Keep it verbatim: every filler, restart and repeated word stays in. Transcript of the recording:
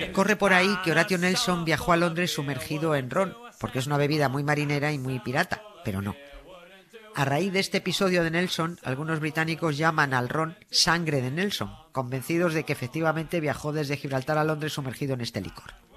Corre por ahí que Horatio Nelson viajó a Londres sumergido en ron, porque es una bebida muy marinera y muy pirata, pero no. A raíz de este episodio de Nelson, algunos británicos llaman al ron sangre de Nelson, convencidos de que efectivamente viajó desde Gibraltar a Londres sumergido en este licor.